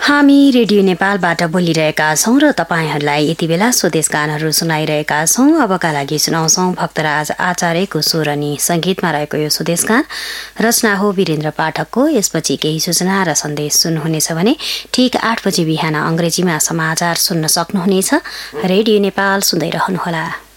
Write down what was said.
हामी रेडियो नेपालबाट बोलिरहेका छौं र तपाईहरुलाई यति बेला स्वदेश गानहरू सुनाइरहेका छौं। अबका लागि सुनाउँछौं भक्तराज आचार्यको स्वर अनि संगीतमा रहेको यो स्वदेश गान। रचना हो वीरेन्द्र पाठकको। यसपछि केही सूचना र सन्देश सुन्नुहुनेछ भने ठीक 8 बजे बिहान अंग्रेजीमा समाचार सुन्न सक्नुहुनेछ। रेडियो नेपाल सुन्दै रहनुहोला।